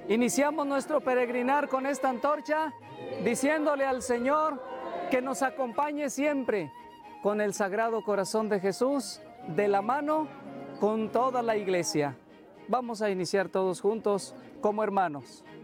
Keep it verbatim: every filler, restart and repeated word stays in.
Iniciamos nuestro peregrinar con esta antorcha, diciéndole al Señor que nos acompañe siempre con el Sagrado Corazón de Jesús, de la mano con toda la Iglesia. Vamos a iniciar todos juntos como hermanos.